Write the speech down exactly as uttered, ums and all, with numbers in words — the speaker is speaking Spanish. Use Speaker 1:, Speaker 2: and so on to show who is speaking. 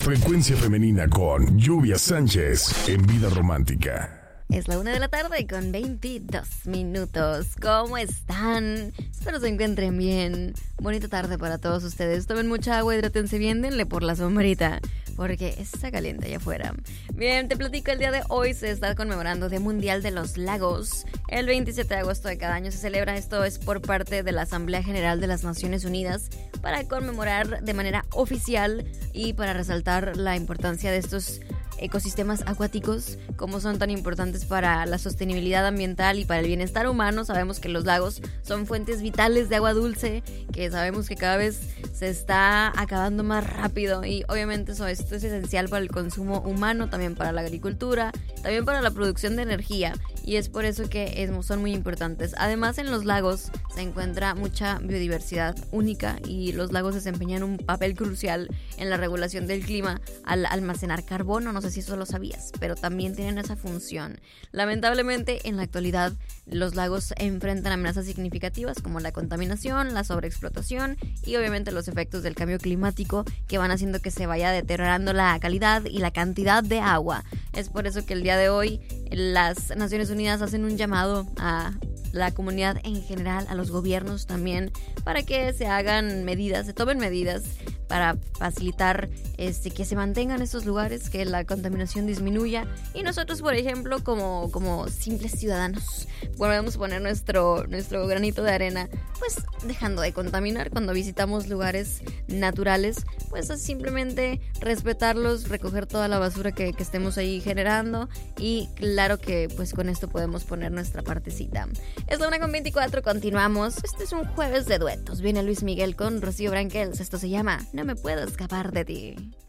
Speaker 1: Frecuencia femenina con Lluvia Sánchez en Vida Romántica.
Speaker 2: Es la una de la tarde con veintidós minutos. ¿Cómo están? Espero se encuentren bien. Bonita tarde para todos ustedes. Tomen mucha agua, hidrátense bien, denle por la sombrita, porque está caliente allá afuera. Bien, te platico, el día de hoy se está conmemorando Día Mundial de los Lagos. El veintisiete de agosto de cada año se celebra. Esto es por parte de la Asamblea General de las Naciones Unidas para conmemorar de manera oficial y para resaltar la importancia de estos ecosistemas acuáticos, como son tan importantes para la sostenibilidad ambiental y para el bienestar humano. Sabemos que los lagos son fuentes vitales de agua dulce, que sabemos que cada vez se está acabando más rápido, y obviamente eso, esto es esencial para el consumo humano, también para la agricultura, también para la producción de energía, y es por eso que es, son muy importantes. Además, en los lagos se encuentra mucha biodiversidad única, y los lagos desempeñan un papel crucial en la regulación del clima al almacenar carbono. No sé si eso lo sabías, pero también tienen esa función. Lamentablemente, en la actualidad, los lagos enfrentan amenazas significativas como la contaminación, la sobreexplotación y obviamente los efectos del cambio climático, que van haciendo que se vaya deteriorando la calidad y la cantidad de agua. Es por eso que el día de hoy las Naciones Unidas hacen un llamado a la comunidad en general, a los gobiernos también, para que se hagan medidas, se tomen medidas para facilitar este, que se mantengan estos lugares, que la contaminación disminuya, y nosotros, por ejemplo, como, como simples ciudadanos, podemos poner nuestro, nuestro granito de arena, pues dejando de contaminar cuando visitamos lugares naturales, pues es simplemente respetarlos, recoger toda la basura que, que estemos ahí generando, y claro que pues con esto podemos poner nuestra partecita. Es la una con veinticuatro, continuamos. Este es un jueves de duetos. Viene Luis Miguel con Rocío Branquels. Esto se llama No me puedo escapar de ti.